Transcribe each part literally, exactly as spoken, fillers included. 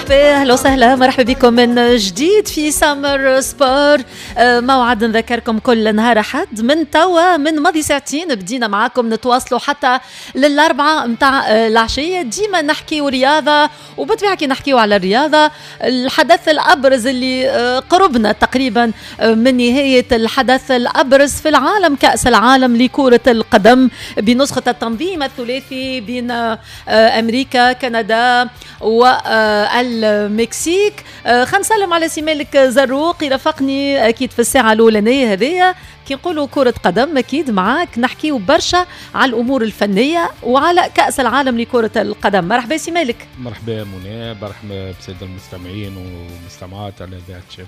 مرحبا، اهلا وسهلا، مرحبا بكم من جديد في سامر سبور. موعد نذكركم كل نهار احد من توا، من ماضي ساعتين بدينا معاكم نتواصلوا حتى للاربعه متاع العشيه. ديما نحكيو رياضه، وبالطبيعه كي نحكيو على الرياضه الحدث الابرز اللي قربنا تقريبا من نهايه الحدث الابرز في العالم، كاس العالم لكره القدم بنسخه التنظيم الثلاثي بين امريكا كندا والمكسيك. خلينا نسلم على سي مالك زروق يرافقني اكيد في الساعه الاولانيه هذيا. كي نقولوا كره قدم اكيد معاك نحكيو برشا على الامور الفنيه وعلى كاس العالم لكره القدم. مرحبا سي مالك. مرحبا منى، مرحبا بساده المستمعين والمستمعات على اذاعه شباب.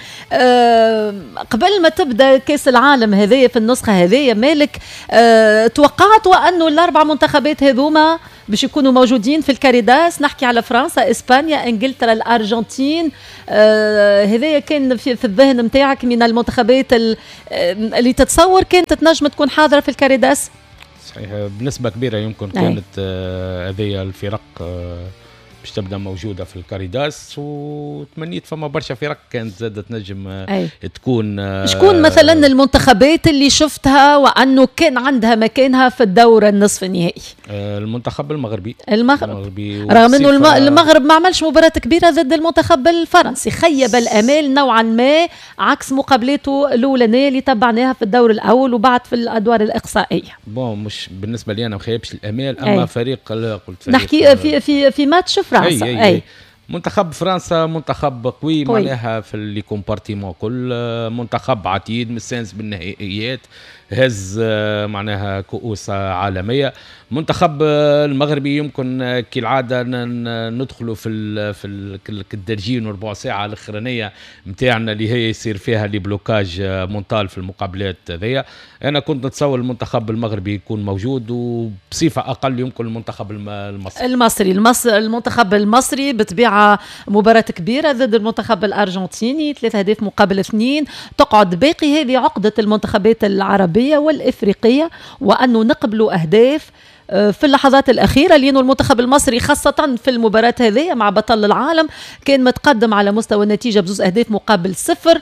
أه قبل ما تبدا كاس العالم هذيا في النسخه هذيا مالك، أه توقعت وانه الاربع منتخبات هذوما باش يكونوا موجودين في الكاريداس؟ نحكي على فرنسا، اسبانيا، انجلترا، الارجنتين. أه هذايا كان في, في الذهن نتاعك من المنتخبات اللي تتصور كانت تنجم تكون حاضره في الكاريداس؟ صحيح، بنسبه كبيره يمكن كانت هذه آه الفرق آه باش تبدا موجوده في الكاريداس، وتمنيت فما برشا فرق كانت زادت تنجم أي. تكون آه شكون مثلا المنتخبات اللي شفتها وانه كان عندها مكانها في الدور النصف النهائي؟ آه المنتخب المغربي المغرب, المغربي رغم انه الم... المغرب ما عملش مباراه كبيره ضد المنتخب الفرنسي، خيب الامال نوعا ما عكس مقابلته الاولانيه اللي تبعناها في الدور الاول وبعد في الادوار الاقصائيه. بون مش بالنسبه لي انا ما خيبش الامال، اما أي. فريق قلت فريق نحكي في في في ماتش فرنسا. أي, أي, أي. منتخب فرنسا منتخب قوي معناها في اللي كومبارتيمون كل منتخب عتيد مستانس بالنهائيات، هز معناها كؤوس عالميه. منتخب المغربي يمكن كالعاده ندخلوا في ال في الدرجين وربع ساعه الاخرانيه نتاعنا اللي هي يصير فيها لي بلوكاج مونتال في المقابلات هذيا. انا كنت نتصور المنتخب المغربي يكون موجود، وبصفه اقل يمكن المنتخب المصري المصري المصري المنتخب المصري بطبيعه مباراه كبيره ضد المنتخب الارجنتيني، ثلاثة اهداف مقابل اثنين. تقعد باقي هذه عقده المنتخبات العربيه والافريقيه، وانه نقبلوا اهداف في اللحظات الأخيرة، لأنه المنتخب المصري خاصة في المباراة هذه مع بطل العالم كان متقدم على مستوى النتيجة بجوز أهداف مقابل صفر.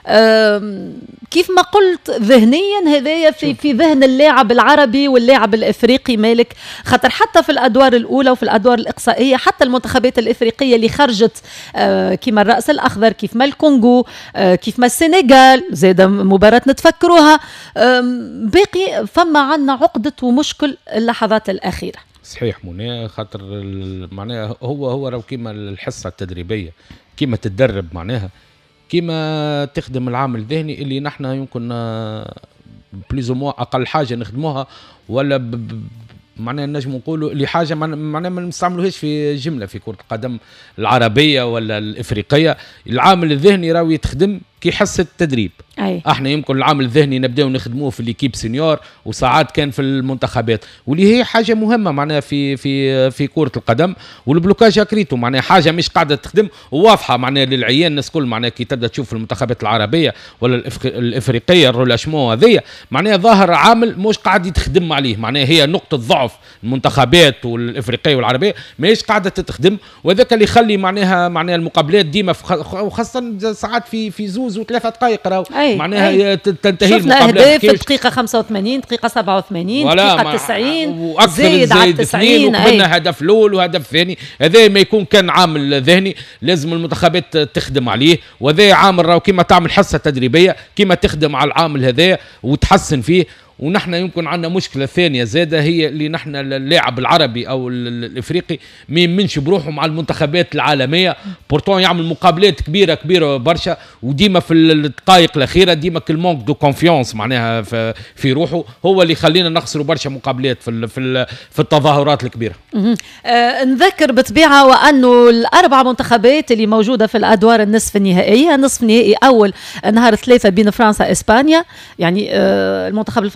كيف ما قلت ذهنيا هذايا في في ذهن اللاعب العربي واللاعب الافريقي مالك، خاطر حتى في الادوار الاولى وفي الادوار الاقصائيه حتى المنتخبات الافريقيه اللي خرجت كيما الراس الاخضر، كيف ما الكونغو، كيف ما السنغال، زاد مباراه نتفكروها، باقي فما عنا عقده ومشكل اللحظات الاخيره. صحيح منى، خاطر معناها هو هو راهو كيما الحصه التدريبيه، كيما تتدرب معناها، كيما تخدم العامل الذهني اللي نحن يمكن بليز مو اقل حاجه نخدموها، ولا معناها نجم نقولوا اللي حاجه معناها ما نستعملوهاش في جمله في كره القدم العربيه ولا الافريقيه. العامل الذهني راهو يتخدم كي حصه التدريب. أي. احنا يمكن العامل الذهني نبداو نخدموه في ليكيب سينيور، وساعات كان في المنتخبات، واللي هي حاجه مهمه معناها في في في كره القدم. والبلوكاج اكريتو معناها حاجه مش قاعده تخدم وواضحه معناها للعيان الناس كل معناها كي تبدا تشوف المنتخبات العربيه ولا الافريقيه الرولاشمون هذيا معناها ظاهر عامل مش قاعد يتخدم عليه، معناها هي نقطه ضعف المنتخبات والافريقيه والعربيه ماهيش قاعده تتخدم، وذاك اللي يخلي معناها معناها المقابلات ديما وخاصه ساعات في في زوز وثلاثه دقائق راهو معناها تنتهي شفنا اهداف في دقيقه خمسة وثمانين، دقيقه سبعة وثمانين، دقيقه تسعين، زايد على تسعين، وقبلنا هدف الاول وهدف ثاني. هذا ما يكون كان عامل ذهني لازم المنتخبات تخدم عليه، وهذا عامل راهو كيما تعمل حصه تدريبيه، كيما تخدم على العامل هذا وتحسن فيه. ونحن يمكن عندنا مشكله ثانيه زاده، هي اللي نحن اللاعب العربي او الافريقي ما يمنش بروحه مع المنتخبات العالميه، بورتون يعمل مقابلات كبيره كبيره برشا، وديما في الدقائق الاخيره ديما كل مونك دو كونفيونس معناها في, في روحه هو اللي يخلينا نخسروا برشا مقابلات في في, في التظاهرات الكبيره. آه نذكر بطبيعه وانه الاربع منتخبات اللي موجوده في الادوار النصف النهائيه، نصف نهائي اول نهار ثلاثة بين فرنسا اسبانيا، يعني آه المنتخب الفرنسي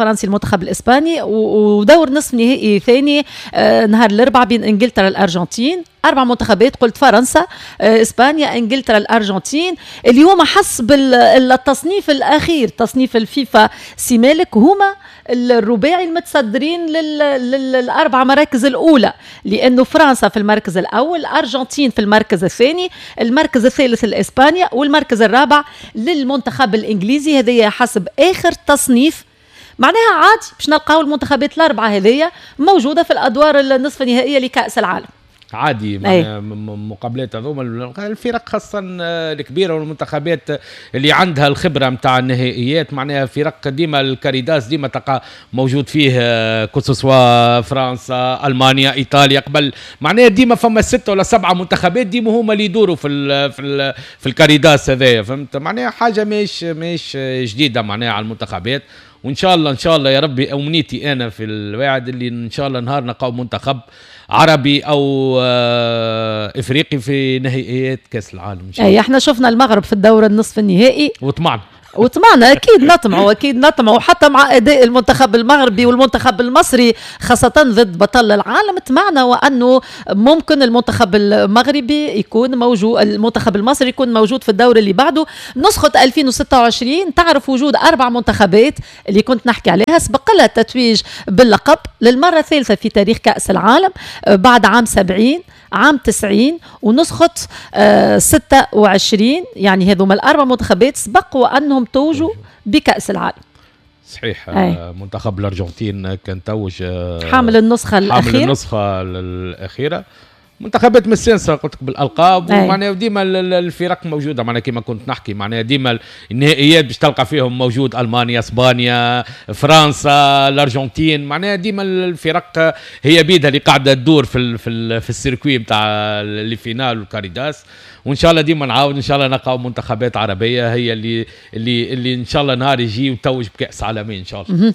الفرنسي المنتخب الاسباني، ودور نصف نهائي ثاني نهار الاربعاء بين انجلترا والارجنتين. اربع منتخبات، قلت فرنسا اسبانيا انجلترا الارجنتين. اليوم حسب التصنيف الاخير تصنيف الفيفا سيمالك هما الرباعي المتصدرين للاربع مراكز الاولى، لانه فرنسا في المركز الاول، الارجنتين في المركز الثاني، المركز الثالث لاسبانيا، والمركز الرابع للمنتخب الانجليزي. هذه حسب اخر تصنيف. معناها عادي باش نلقاو المنتخبات الاربعه هذيا موجوده في الادوار النصف النهائيه لكاس العالم عادي. مقابلات هذوما الفرق خاصة الكبيرة والمنتخبات اللي عندها الخبرة متاع النهائيات، معناها فرق ديما الكاريداس ديما تلقى موجود فيه كوسوسوا فرنسا ألمانيا إيطاليا قبل، معناها ديما فما ستة ولا سبعة منتخبات ديما هما اللي يدوروا في ال في ال في الكاريداس هذايا، فهمت؟ معناها حاجة مش مش جديدة معناها على المنتخبات. وان شاء الله ان شاء الله يا ربي امنيتي انا في الواعد اللي ان شاء الله نهار نلقاو منتخب عربي او افريقي في نهائيات كاس العالم ان شاء الله. اي احنا شفنا المغرب في الدور النصف النهائي وطمعنا وطمعنا اكيد نطمعوا اكيد نطمعوا حتى مع اداء المنتخب المغربي والمنتخب المصري خاصه ضد بطل العالم. طمعنا وانه ممكن المنتخب المغربي يكون موجود، المنتخب المصري يكون موجود في الدور اللي بعده. نسخه ألفين وستة وعشرين تعرف وجود اربع منتخبات اللي كنت نحكي عليها سبق لها التتويج باللقب للمره الثالثه في تاريخ كاس العالم بعد عام سبعين عام تسعين ونسخة آه ستة وعشرين، يعني هذوما الأربع منتخبات سبقوا أنهم توجوا بكأس العالم. صحيح. أي. منتخب الأرجنتين كان توج حامل النسخة الأخيرة حامل النسخة الأخيرة. منتخبات مستانسه قلت لك بالالقاب، ومعناها ديما الفرق موجوده، معناها كما كنت نحكي معناها ديما النهائيات باش تلقى فيهم موجود المانيا اسبانيا فرنسا الارجنتين، معناها ديما الفرق هي بيدها اللي قاعده تدور في ال في, ال في السيركوي نتاع اللي فينال والكاريداس. وان شاء الله ديما نعاود ان شاء الله نلقاو منتخبات عربيه هي اللي اللي اللي ان شاء الله نهار يجي وتوج بكاس عالمي ان شاء الله.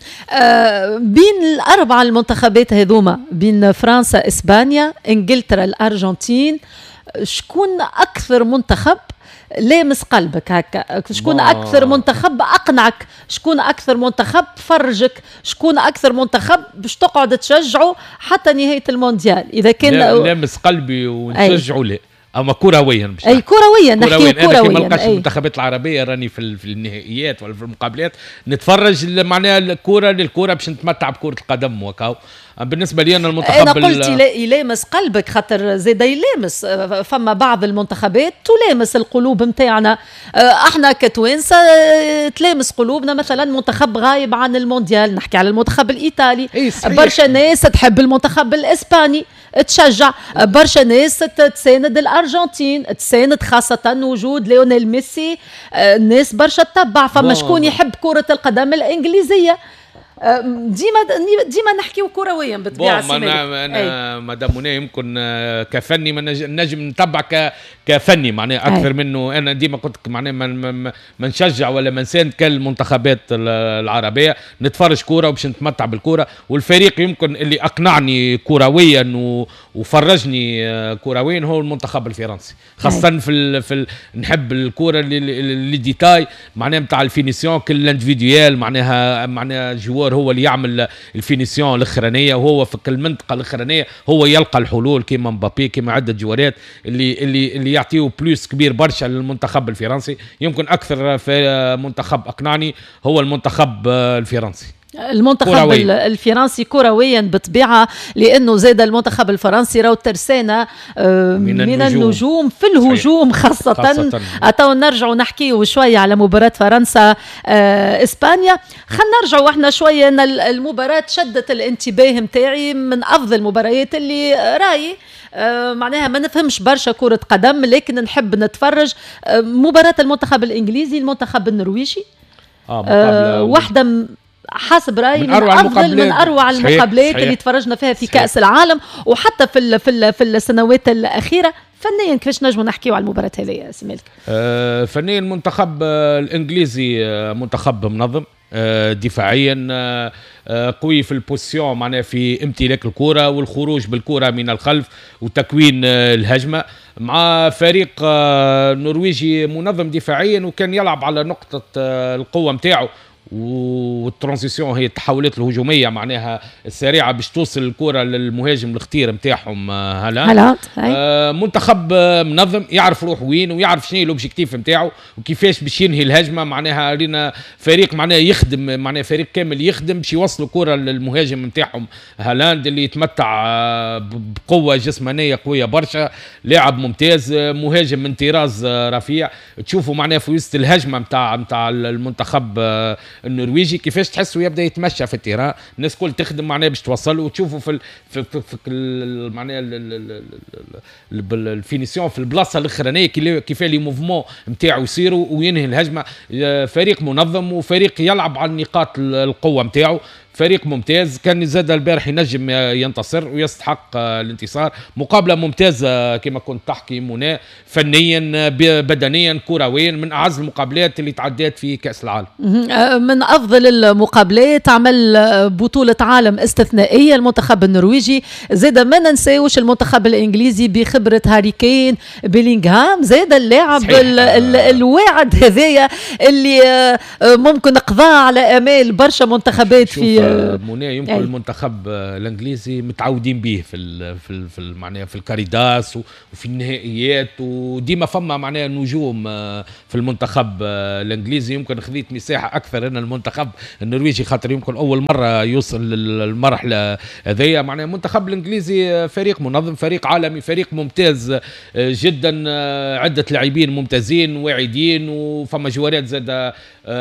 آه بين الاربعه المنتخبات هذوما بين فرنسا اسبانيا انجلترا الارجنتين، شكون اكثر منتخب لامس قلبك هكا؟ شكون اكثر منتخب اقنعك؟ شكون اكثر منتخب فرجك؟ شكون اكثر منتخب باش تقعد تشجعه حتى نهايه المونديال؟ اذا كان لامس قلبي ونشجعه لا اما كرويا مش اي كرويا نحكي كرويا. انا كما نلقاش المنتخبات العربيه راني في, في النهائيات ولا في المقابلات نتفرج معناها الكره للكره باش نتمتع بكره القدم وكاو. بالنسبه لي انا المنتخب انا قلت يلامس قلبك خاطر زيد يلامس، فما بعض المنتخبات تلامس القلوب نتاعنا احنا كتوانسه، تلامس قلوبنا. مثلا منتخب غايب عن المونديال نحكي على المنتخب الايطالي، برشا ناس تحب المنتخب الاسباني تشجع، برشا ناس تساند الارجنتين تساند خاصه وجود ليونيل ميسي، الناس برشا تتبع. فما شكون يحب كره القدم الانجليزيه، ديما ديما نحكيو كرويا بالطبيعه. انا انا مادام هنا يمكن كفني ما نجم نتبع كفني معناها اكثر أي. منه انا ديما قلت معناها ما نشجع ولا ما نساند كالمنتخبات العربيه، نتفرج كوره وباش نتمتع بالكوره. والفريق يمكن اللي اقنعني كرويا وفرجني كرويا هو المنتخب الفرنسي خاصه أي. في ال في ال نحب الكوره اللي ديتاي معناها نتاع الفينيسيون كل اندفيديوال، معناها معناها جوار هو اللي يعمل الفينيسيون الاخرانيه، وهو في كل منطقه الاخرانيه هو يلقى الحلول كيما مبابي كيما عده جوارات اللي اللي اللي يعطيو بلوس كبير برشا للمنتخب الفرنسي. يمكن اكثر في منتخب اقنعني هو المنتخب الفرنسي. المنتخب كروي. الفرنسي كرويا بالطبيعه، لانه زاد المنتخب الفرنسي راهو ترسانه من, من النجوم. النجوم في الهجوم خاصه, خاصة. اتو نرجعوا نحكيوا شويه على مباراه فرنسا اسبانيا. خلينا نرجعوا احنا شويه ان المباراه شدت الانتباه نتاعي، من افضل المباريات اللي رايي آه معناها ما نفهمش برشا كرة قدم لكن نحب نتفرج. آه مباراة المنتخب الإنجليزي المنتخب النرويجي آه آه واحدة حسب رأيي من, من أروع أفضل من أروع المقابلات اللي تفرجنا فيها في صحيح. كأس العالم وحتى في ال في ال في السنوات الأخيرة. فنيا كيفاش نجموا نحكيوا على المباراة هذه يا سميلك؟ آه فنيا المنتخب الإنجليزي منتخب منظم آه دفاعيا آه قوي في البوزيشن معناها في امتلاك الكرة والخروج بالكرة من الخلف وتكوين آه الهجمة، مع فريق آه نرويجي منظم دفاعيا وكان يلعب على نقطة آه القوة متاعه والترانزيسيون هي التحولات الهجوميه معناها السريعه باش توصل الكره للمهاجم الخطير نتاعهم هالاند. آه منتخب منظم يعرف روح وين ويعرف شنو الاوبجيكتيف نتاعو وكيفاش باش ينهي الهجمه. معناها رينا فريق معناها يخدم معناها فريق كامل يخدم باش يوصلوا كره للمهاجم نتاعهم هالاند اللي يتمتع بقوه جسمانيه قويه برشا، لاعب ممتاز، مهاجم من طراز رفيع. تشوفوا معناها في وسط الهجمه نتاع نتاع المنتخب النرويجي كيفاش تحسوا يبدا يتمشى في التيران، الناس كل تخدم معناها باش توصل. وتشوفوا في في في, في معناها الفينيسيون في البلاصه الاخرانيه كيف لي موفمون نتاعو يصيروا وينهي الهجمه. فريق منظم وفريق يلعب على النقاط القوه نتاعو، فريق ممتاز. كان زاد البارح ينجم ينتصر ويستحق الانتصار. مقابله ممتازه كما كنت تحكي منى، فنيا بدنيا كرويا، من اعز المقابلات اللي تعدات في كاس العالم. من افضل المقابلات، عمل بطوله عالم استثنائيه المنتخب النرويجي. زاد ما ننساوش المنتخب الانجليزي بخبره هاري كين، بيلينغهام، زاد اللاعب الواعد هذايا اللي ممكن قضى على امال برشا منتخبات في منى. يمكن المنتخب الانجليزي متعودين به في ال في ال في معناها في الكاريداس وفي النهائيات، وديما فما معناها نجوم في المنتخب الانجليزي. يمكن خذيت مساحه اكثر ان المنتخب النرويجي خاطر يمكن اول مره يوصل للمرحله هذيا. معناها المنتخب الانجليزي فريق منظم، فريق عالمي، فريق ممتاز جدا، عده لاعبين ممتازين واعدين، وفما جوارات زاد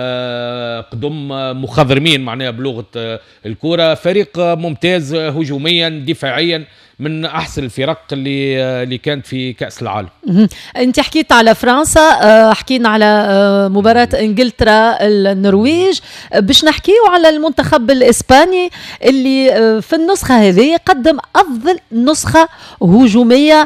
قدم مخضرمين معناها بلغه الكرة. فريق ممتاز هجوميا دفاعيا، من احسن الفرق اللي اللي كانت في كاس العالم. انت حكيت على فرنسا، حكينا على مباراه انجلترا النرويج، باش نحكيو على المنتخب الاسباني اللي في النسخه هذه قدم افضل نسخه هجوميه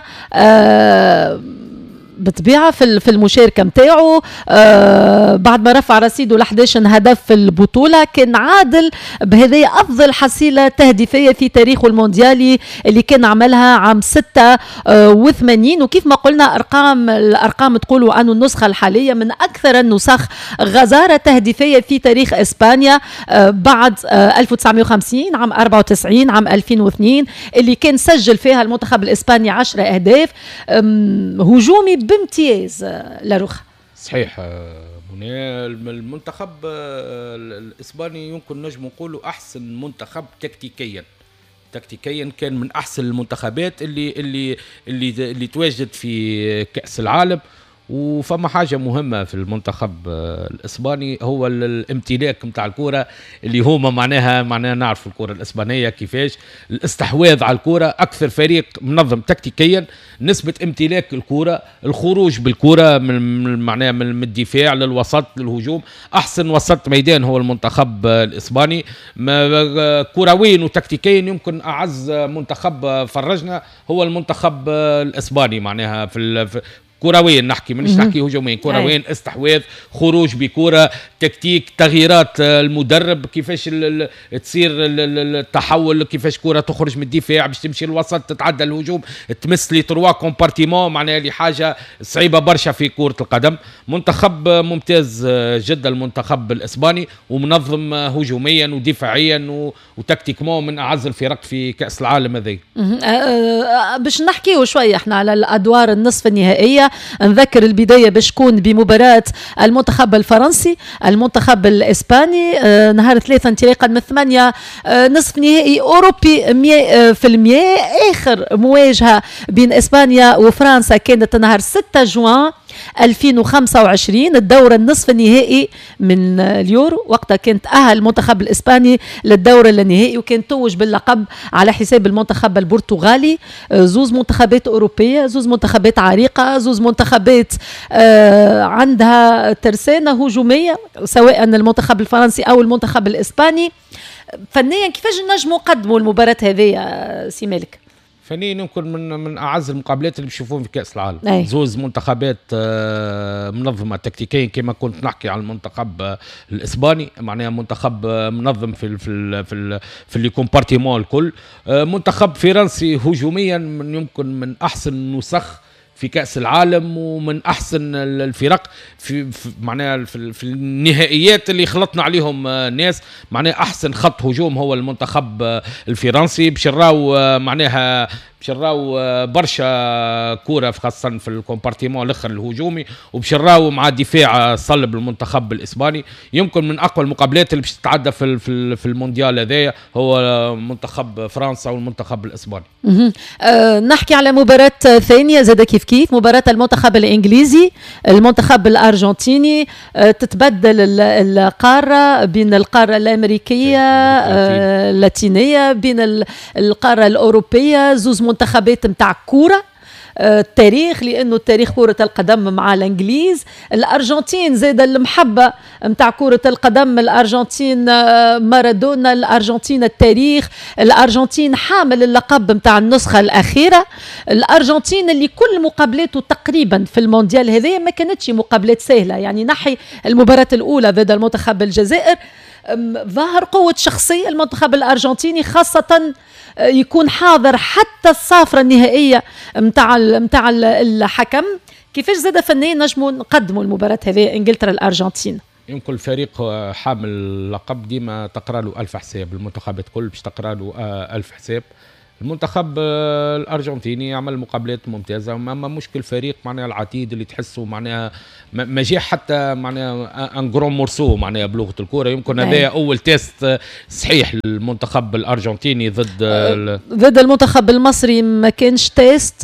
بطبيعه في في المشاركه نتاعو. آه بعد ما رفع رصيده ل أحد عشر هدف في البطوله، كان عادل بهذه افضل حصيله تهديفيه في تاريخه المونديالي اللي كان عملها عام ستة وثمانين. وكيف ما قلنا ارقام الارقام تقولوا انه النسخه الحاليه من اكثر النسخ غزاره تهديفيه في تاريخ اسبانيا، آه بعد آه ألف وتسعمائة وخمسين، عام أربعة وتسعين، عام ألفين واثنين اللي كان سجل فيها المنتخب الاسباني عشرة اهداف. هجومي بامتياز لاروخ. صحيح منى، المنتخب الاسباني يمكن نجم نقولوا احسن منتخب تكتيكيا. تكتيكيا كان من احسن المنتخبات اللي اللي اللي اللي تواجدت في كاس العالم. وفما حاجة مهمة في المنتخب الإسباني، هو الامتلاك متاع الكرة اللي هما معناها معناها نعرف الكرة الإسبانية كيفاش الاستحواذ على الكرة. أكثر فريق منظم تكتيكيا، نسبة امتلاك الكرة، الخروج بالكرة من معناها من الدفاع للوسط للهجوم. أحسن وسط ميدان هو المنتخب الإسباني كرويا وتكتيكيا. يمكن أعز منتخب فرجنا هو المنتخب الإسباني معناها في كرويا نحكي، مانيش نحكي هجوميا، كرويا استحواذ، خروج بكرة، تكتيك، تغييرات المدرب، كيفاش تصير التحول، كيفاش كرة تخرج من الدفاع باش تمشي الوسط تتعدى الهجوم، تمس لي تروا كومبارتيمون. معناها اللي حاجة صعيبة برشا في كرة القدم. منتخب ممتاز جدا المنتخب الإسباني، ومنظم هجوميا ودفاعيا وتكتيكمون، من أعز الفرق في كأس العالم هذه. باش نحكيو شوية احنا على الأدوار النصف النهائية. نذكر البداية باش تكون بمباراة المنتخب الفرنسي المنتخب الإسباني آه نهار ثلاثة انطلاقا من ثمانية، آه نصف نهائي أوروبي مية في المية. آخر مواجهة بين إسبانيا وفرنسا كانت نهار ستة جوان ألفين وخمسة وعشرين، الدورة النصف النهائي من اليورو. وقتها كانت تأهل المنتخب الإسباني للدورة النهائي، وكان توج باللقب على حساب المنتخب البرتغالي. زوز منتخبات أوروبية، زوز منتخبات عريقة، زوز منتخبات آه عندها ترسانة هجومية، سواء المنتخب الفرنسي أو المنتخب الإسباني. فنيا كيفاش نجموا نقدموا المباراة هذه سي مالك؟ فنيا يمكن من من اعز المقابلات اللي بنشوفوهم في كاس العالم. أي. زوز منتخبات منظمه تكتيكيا، كما كنت نحكي على المنتخب الاسباني، معناها منتخب منظم في ال في ال في ال في اللي كومبارتيمون الكل. منتخب فرنسي هجوميا من يمكن من احسن نسخ في كأس العالم ومن أحسن الفرق في, في معناها في, في النهائيات اللي خلطنا عليهم الناس. معناها أحسن خط هجوم هو المنتخب الفرنسي، باش نراو معناها باش نراو برشا كورة خاصة في الكومبارتيمون الآخر الهجومي، وباش نراو مع دفاع صلب المنتخب الإسباني. يمكن من أقوى المقابلات اللي باش تتعدى في في المونديال هذايا هو منتخب فرنسا والمنتخب الإسباني. أه نحكي على مباراة ثانية زاد كيف كيف مباراة المنتخب الإنجليزي المنتخب الأرجنتيني. أه تتبدل القارة بين القارة الأمريكية أه اللاتينية بين القارة الأوروبية، زوز منتخبات متاع كورة التاريخ، لأنه التاريخ كرة القدم مع الإنجليز. الأرجنتين زاد المحبة متاع كرة القدم، الأرجنتين مارادونا، الأرجنتين التاريخ، الأرجنتين حامل اللقب متاع النسخة الأخيرة، الأرجنتين اللي كل مقابلاته تقريبا في المونديال هذه ما كانتش مقابلات سهلة. يعني نحي المباراة الأولى ضد المنتخب الجزائر ظهر قوة شخصية المنتخب الأرجنتيني، خاصة يكون حاضر حتى الصافرة النهائية متاع متاع الحكم. كيفاش زاد فنيا نجموا نقدموا المباراة هذه إنجلترا الأرجنتين؟ يمكن الفريق حامل اللقب ديما تقرأ له ألف حساب، المنتخبات كل باش تقرأ له ألف حساب. المنتخب الارجنتيني عمل مقابلات ممتازه، اما مشكل فريق معناها العتيد اللي تحسه معناها ما جاء حتى معناها ان جرون مورسو معناها بلغه الكوره. يمكن هذا اول تيست صحيح للمنتخب الارجنتيني ضد أه ضد المنتخب المصري ما كانش تيست.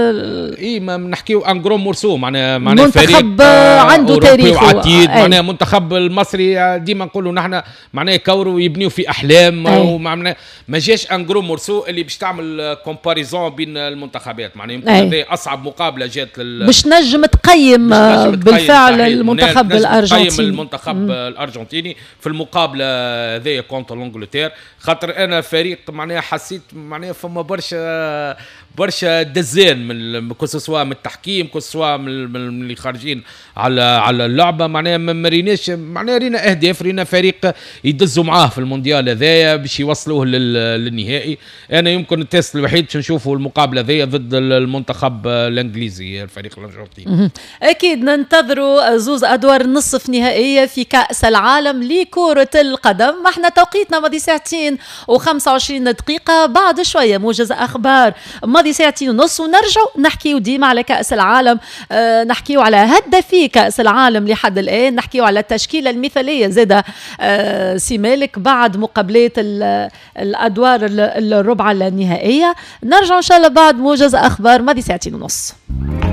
اي ما نحكيو ان جرون مورسو معناها معناها فريق عنده تاريخ وعتيد. معناها المنتخب المصري ديما نقولوا نحن معناها يكوروا يبنيوا في احلام، ومعناها ما جاش ان جرون مورسو اللي تعمل كومباريزون بين المنتخبات. معناها يمكن هذه اصعب مقابله جات لل... باش نجم تقيم بالفعل المنتخب الارجنتيني، تقيم المنتخب مم. الارجنتيني في المقابله هذه كونتر لانجلتير. خاطر انا فريق معناها حسيت معناها فما برشا برشا دزان من كسوا من التحكيم كسوا من اللي خارجين على على اللعبه. معناها ما ريناش معناها رينا اهداف، رينا فريق يدزوا معاه في المونديال هذايا باش يوصلوه للنهائي. انا يمكن التيست الوحيد باش نشوفوا المقابله هذيا ضد المنتخب الانجليزي الفريق الارجنتيني. اكيد ننتظروا زوز ادوار نصف نهائيه في كاس العالم لكره القدم. احنا توقيتنا ماضي ساعتين وخمسة وعشرين دقيقه، بعد شويه موجز اخبار ماضي ساعتين ونص ونرجع نحكيو ديما على كاس العالم. أه نحكيو على هدافي كاس العالم لحد الان، نحكيو على التشكيله المثاليه زاده أه سي مالك بعد مقابلات الادوار الربع النهائيه. نرجع ان شاء الله بعد موجز اخبار ماضي ساعتين ونص.